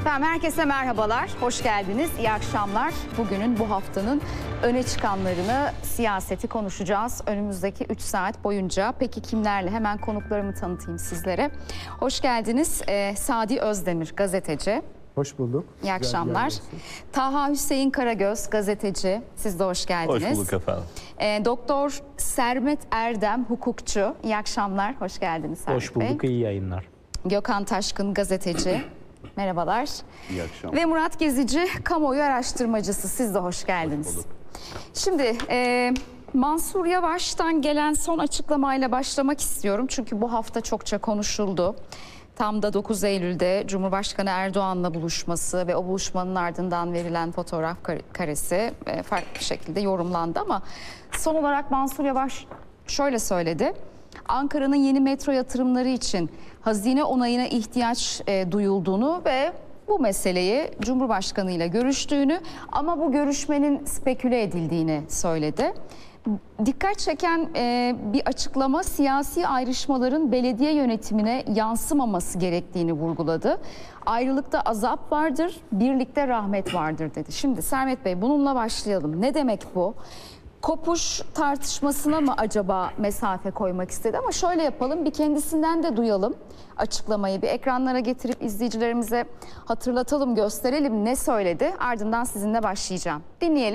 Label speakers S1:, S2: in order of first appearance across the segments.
S1: Efendim herkese merhabalar, hoş geldiniz, iyi akşamlar. Bugünün, bu haftanın öne çıkanlarını, siyaseti konuşacağız önümüzdeki 3 saat boyunca. Peki kimlerle? Hemen konuklarımı tanıtayım sizlere. Hoş geldiniz Sadi Özdemir, gazeteci.
S2: Hoş bulduk.
S1: İyi akşamlar. Taha Hüseyin Karagöz, gazeteci. Siz de hoş geldiniz.
S3: Hoş bulduk efendim.
S1: Doktor Sermet Erdem, hukukçu. İyi akşamlar, hoş geldiniz Sermet
S4: Hoş bulduk,
S1: Bey.
S4: iyi yayınlar.
S1: Gökhan Taşkın, gazeteci. Merhabalar.
S3: İyi akşamlar.
S1: Ve Murat Gezici, kamuoyu araştırmacısı. Siz de hoş geldiniz.
S3: Hoş bulduk.
S1: Şimdi Mansur Yavaş'tan gelen son açıklamayla başlamak istiyorum. Çünkü bu hafta çokça konuşuldu. Tam da 9 Eylül'de Cumhurbaşkanı Erdoğan'la buluşması ve o buluşmanın ardından verilen fotoğraf karesi farklı bir şekilde yorumlandı. Ama son olarak Mansur Yavaş şöyle söyledi. Ankara'nın yeni metro yatırımları için hazine onayına ihtiyaç duyulduğunu ve bu meseleyi Cumhurbaşkanı ile görüştüğünü ama bu görüşmenin speküle edildiğini söyledi. Dikkat çeken bir açıklama, siyasi ayrışmaların belediye yönetimine yansımaması gerektiğini vurguladı. Ayrılıkta azap vardır, birlikte rahmet vardır dedi. Şimdi Sermet Bey, bununla başlayalım. Ne demek bu? Kopuş tartışmasına mı acaba mesafe koymak istedi? Ama şöyle yapalım, bir kendisinden de duyalım açıklamayı. Bir ekranlara getirip izleyicilerimize hatırlatalım, gösterelim ne söyledi. Ardından sizinle başlayacağım. Dinleyelim.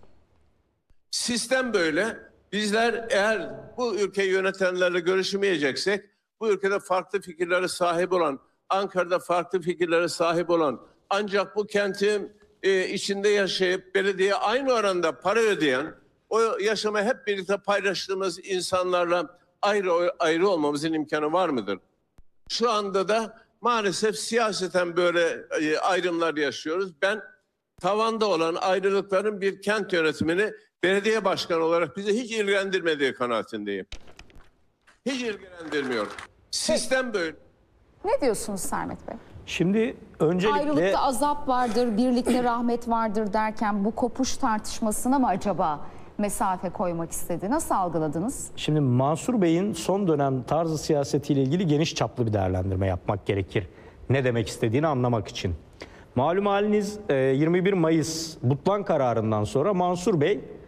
S5: Sistem böyle. Bizler eğer bu ülkeyi yönetenlerle görüşmeyeceksek, bu ülkede farklı fikirlere sahip olan, Ankara'da farklı fikirlere sahip olan, ancak bu kentin içinde yaşayıp belediyeye aynı oranda para ödeyen, o yaşamı hep birlikte paylaştığımız insanlarla ayrı olmamızın imkanı var mıdır? Şu anda da maalesef siyaseten böyle ayrımlar yaşıyoruz. Ben tavanda olan ayrılıkların bir kent yönetimini belediye başkanı olarak bizi hiç ilgilendirmediği kanaatindeyim. Hiç ilgilendirmiyor. Sistem böyle.
S1: Ne diyorsunuz Sermet Bey?
S4: Şimdi öncelikle
S1: Ayrılıkta azap vardır, birlikte rahmet vardır derken bu kopuş tartışmasına mı acaba mesafe koymak istedi? Nasıl algıladınız?
S4: şimdi Mansur Bey'in son dönem tarzı siyasetiyle ilgili geniş çaplı bir değerlendirme yapmak gerekir. Ne demek istediğini anlamak için. Malum haliniz 21 Mayıs Butlan kararından sonra Mansur Bey